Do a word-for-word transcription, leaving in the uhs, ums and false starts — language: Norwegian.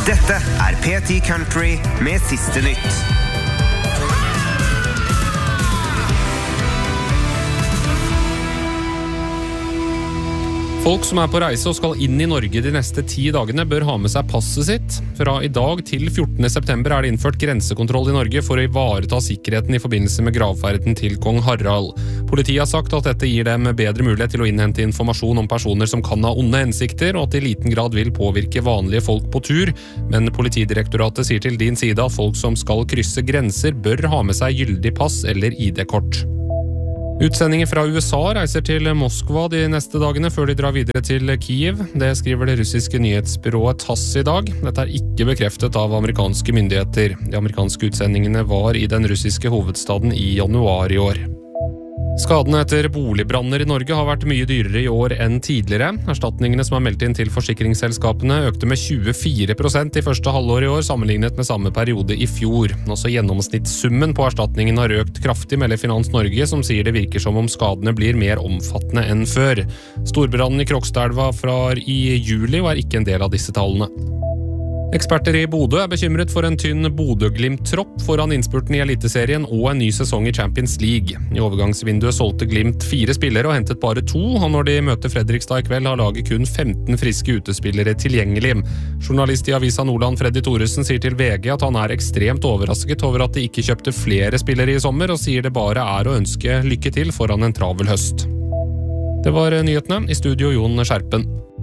Dette er P ti Country med siste nytt. Folk som er på reise og skal inn i Norge de neste ti dagene bør ha med seg passet sitt. Fra i dag til fjortende september er det innført grensekontroll i Norge for å ivareta sikkerheten i forbindelse med gravferden til kong Harald. Politiet har sagt at dette gir dem bedre mulighet til å innhente informasjon om personer som kan ha onde hensikter, og at det i liten grad vil påvirke vanlige folk på tur. Men Politidirektoratet sier til din side at folk som skal krysse grenser bør ha med seg gyldig pass eller I D-kort. Utsendinger fra U S A reiser til Moskva de neste dagene før de drar videre til Kiev. Det skriver det russiske nyhetsbyrået TASS i dag. Dette er ikke bekreftet av amerikanske myndigheter. De amerikanske utsendingene var i den russiske hovedstaden i januar i år. Skadene etter boligbranner i Norge har vært mye dyrere i år enn tidligere. Erstatningene som er meldt inn til forsikringsselskapene økte med tjuefire prosent i første halvår i år sammenlignet med samme periode i fjor. Også gjennomsnittssummen på erstatningen har økt kraftig, melder Finans Norge, som sier det virker som om skadene blir mer omfattende enn før. Storbrannen i Krokstadelva fra i juli var ikke en del av disse tallene. Eksperter i Bodø er bekymret for en tynn Bodø-Glimt-tropp foran innspurten i Eliteserien og en ny sesong i Champions League. I overgangsvinduet solgte Glimt fire spillere og hentet bare to, og når de møter Fredrikstad i kveld har laget kun femten friske utespillere tilgjengelig. Journalist i Avisa Nordland Freddy Thoresen sier til V G at han er ekstremt overrasket over at de ikke kjøpte flere spillere i sommer, og sier det bare er å ønske lykke til foran en travel høst. Det var nyhetene, i studio Jon Skjerpen.